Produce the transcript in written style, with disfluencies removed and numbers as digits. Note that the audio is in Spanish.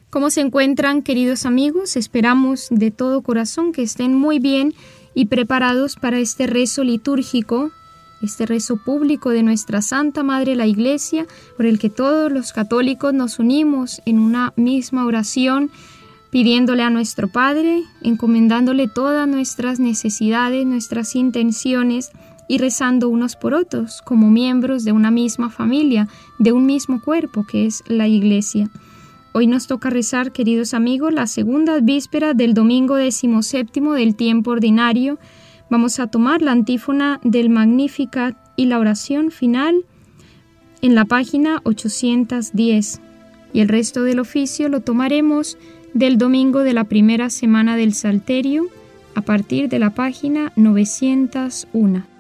¿Cómo se encuentran, queridos amigos? Esperamos de todo corazón que estén muy bien y preparados para este rezo litúrgico, este rezo público de nuestra Santa Madre la Iglesia, por el que todos los católicos nos unimos en una misma oración, pidiéndole a nuestro Padre, encomendándole todas nuestras necesidades, nuestras intenciones y rezando unos por otros como miembros de una misma familia, de un mismo cuerpo que es la Iglesia. Hoy nos toca rezar, queridos amigos, la segunda víspera del domingo 17 del tiempo ordinario. Vamos a tomar la antífona del Magnificat y la oración final en la página 810. Y el resto del oficio lo tomaremos del domingo de la primera semana del Salterio a partir de la página 901.